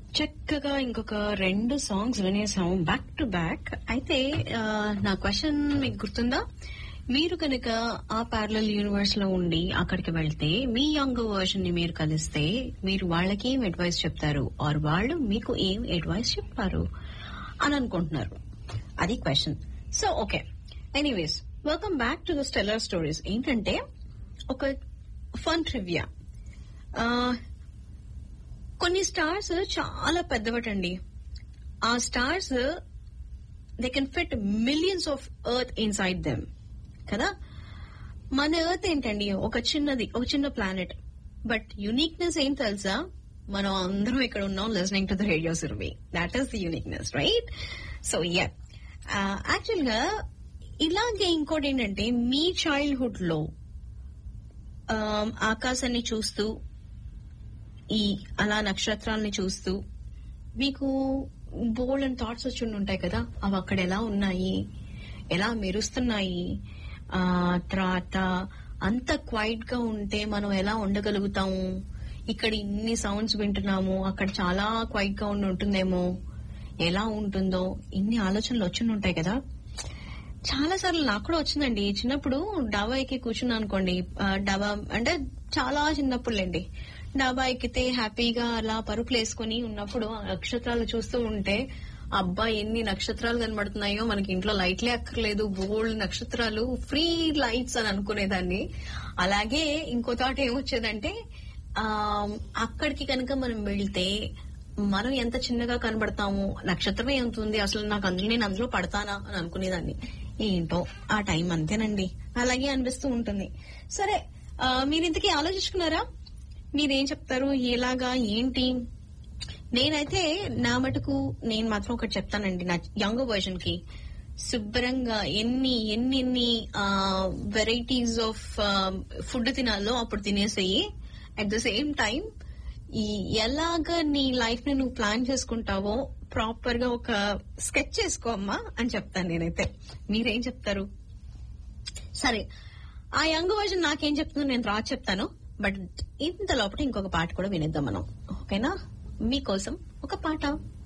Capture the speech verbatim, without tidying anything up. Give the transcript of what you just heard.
చక్కగా ఇంకొక రెండు సాంగ్స్ వినేసాము బ్యాక్ టు బ్యాక్. అయితే ఆ, నా క్వశ్చన్ మీకు గుర్తుందా? మీరు కనుక ఆ ప్యారలల్ యూనివర్స్ లో ఉండి అక్కడికి వెళ్తే మీ యంగ్ వర్షన్ ని మీరు కలిస్తే మీరు వాళ్ళకి ఏం అడ్వైస్ చెప్తారు, ఆర్ వాళ్ళు మీకు ఏం అడ్వైస్ చెప్తారు అని అనుకుంటున్నారు. అది question. So okay, anyways welcome back to the stellar stories. ఏంటంటే ఒక ఫన్ ట్రివియా. కొన్ని స్టార్స్ చాలా పెద్దవటండి. ఆ stars they can fit millions of earth inside them కదా. మన ఎర్త్ ఏంటండి, ఒక చిన్నది, ఒక చిన్న ప్లానెట్. బట్ యూనిక్నెస్ ఏం తెలుసా? మనం అందరం ఇక్కడ ఉన్నాం listening to the radio Surabhi. That is the uniqueness, right? So yeah, actual గా ఇలాగే ఇంకోటి ఏంటంటే, మీ చైల్డ్హుడ్ లో ఆకాశాన్ని చూస్తూ ఈ అలా నక్షత్రాలని చూస్తూ మీకు బోల్డ్ అండ్ థాట్స్ వచ్చి ఉంటాయి కదా, అవి అక్కడ ఎలా ఉన్నాయి, ఎలా మెరుస్తున్నాయి, ఆ తర్వాత అంత క్వైట్ గా ఉంటే మనం ఎలా ఉండగలుగుతాము, ఇక్కడ ఇన్ని సౌండ్స్ వింటున్నాము, అక్కడ చాలా క్వైట్ గా ఉండి ఉంటుందేమో, ఎలా ఉంటుందో, ఇన్ని ఆలోచనలు వచ్చి ఉంటాయి కదా. చాలా సార్లు నాకు కూడా వచ్చిందండి. చిన్నప్పుడు డాబా ఎక్కి కూర్చున్నా అనుకోండి, డాబా అంటే చాలా చిన్నప్పుడులేండి, డాబా ఎక్కితే హ్యాపీగా అలా పరుపులు వేసుకుని ఉన్నప్పుడు నక్షత్రాలు చూస్తూ ఉంటే, అబ్బా ఎన్ని నక్షత్రాలు కనబడుతున్నాయో, మనకి ఇంట్లో లైట్లే అక్కర్లేదు, బోల్డ్ నక్షత్రాలు, ఫ్రీ లైట్స్ అని అనుకునేదాన్ని. అలాగే ఇంకో థాట్ ఏమొచ్చేదంటే, ఆ అక్కడికి కనుక మనం వెళ్తే మనం ఎంత చిన్నగా కనబడతాము, నక్షత్రమే ఎంత ఉంది అసలు, నాకు అందులో నేను అందులో పడతానా అని అనుకునేదాన్ని. ఏంటో ఆ టైం అంతేనండి, అలాగే అనిపిస్తూ ఉంటుంది. సరే, మీరు ఇంతకీ ఆలోచించుకున్నారా? మీరేం చెప్తారు, ఎలాగా ఏంటి? నేనైతే నా మటుకు నేను మాత్రం ఒకటి చెప్తానండి. నా యంగ్ వర్షన్ కి శుభ్రంగా ఎన్ని ఎన్ని ఎన్ని వెరైటీస్ ఆఫ్ ఫుడ్ తినాలో అప్పుడు తినేసేయి. అట్ ద సేమ్ టైం ఈ ఎలాగా నీ లైఫ్ ని నువ్వు ప్లాన్ చేసుకుంటావో ప్రాపర్ గా ఒక స్కెచ్ చేసుకో అమ్మా అని చెప్తాను నేనైతే. మీరేం చెప్తారు? సరే, ఆ యంగ్ వర్షన్ నాకేం చెప్తుందో నేను రా చెప్తాను. బట్ ఇంత లోపల ఇంకొక పాట కూడా వినేద్దాం మనం, ఓకేనా? మీకోసం ఒక పాట.